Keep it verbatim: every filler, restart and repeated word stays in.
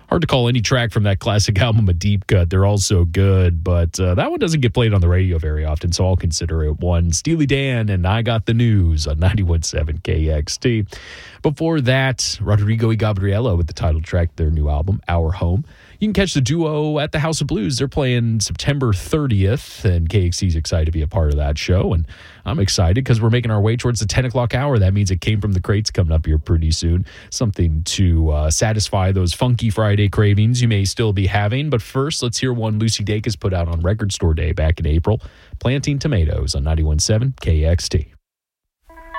Hard to call any track from that classic album a deep cut. They're all so good, but uh, that one doesn't get played on the radio very often, so I'll consider it one. Steely Dan and I Got the News on ninety-one point seven K X T. Before that, Rodrigo y Gabriela with the title track, their new album, Our Home. You can catch the duo at the House of Blues. They're playing September thirtieth, and K X T's excited to be a part of that show. And I'm excited because we're making our way towards the ten o'clock hour. That means It Came From the Crates coming up here pretty soon. Something to uh, satisfy those Funky Friday cravings you may still be having. But first, let's hear one Lucy Dacus put out on Record Store Day back in April, Planting Tomatoes on ninety-one point seven K X T.